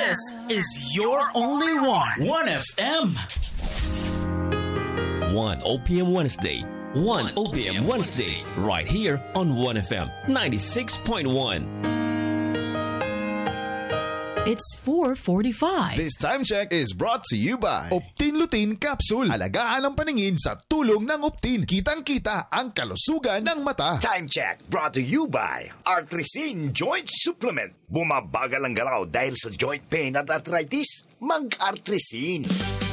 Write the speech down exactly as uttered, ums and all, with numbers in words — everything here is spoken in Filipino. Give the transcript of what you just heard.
This is your only one. one F M. one O P M Wednesday. one O P M Wednesday. Right here on one F M ninety-six point one. It's four forty-five. This time check is brought to you by Optin Lutein Capsule. Alagaan ang paningin sa tulong ng Optin. Kitang-kita ang kalusugan ng mata. Time check brought to you by Artresin Joint Supplement. Bumabagal ang galaw dahil sa joint pain at arthritis. Mag-Artresin.